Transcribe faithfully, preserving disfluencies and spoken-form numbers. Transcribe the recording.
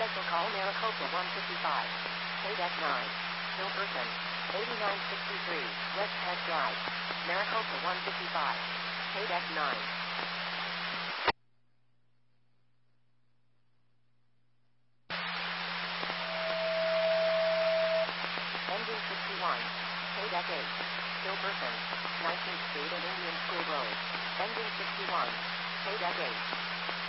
Special call Maricopa one fifty-five. K-Deck nine. Hilperson. eighty-nine sixty-three. West Head Drive. Maricopa one fifty-five. K-Deck nine. Engine sixty-one. K-Deck eight. Hilperson. nineteenth Street and Indian School Road. Engine sixty-one. K-Deck eight.